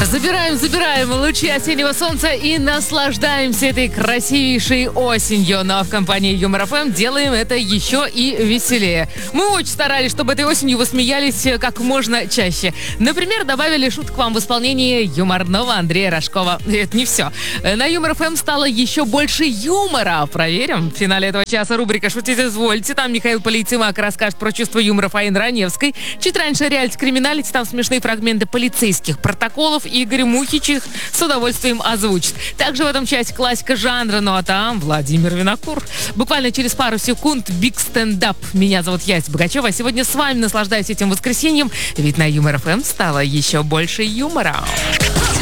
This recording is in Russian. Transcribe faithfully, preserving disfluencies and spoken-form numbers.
Забираем, забираем лучи осеннего солнца и наслаждаемся этой красивейшей осенью. Но в компании Юмор эф эм делаем это еще и веселее. Мы очень старались, чтобы этой осенью вы смеялись как можно чаще. Например, добавили шутку к вам в исполнении юморного Андрея Рожкова. Это не все. На Юмор эф эм стало еще больше юмора. Проверим. В финале этого часа рубрика «Шутить извольте». Там Михаил Полицеймак расскажет про чувство юмора Фаины Раневской. Чуть раньше реалити криминалити. Там смешные фрагменты полицейских протоколов. Игорь Мухич их с удовольствием озвучит. Также в этом части классика жанра. Ну а там Владимир Винокур. Буквально через пару секунд биг стендап. Меня зовут Яся Богачева. Сегодня с вами наслаждаюсь этим воскресеньем. Ведь на Юмор эф эм стало еще больше юмора.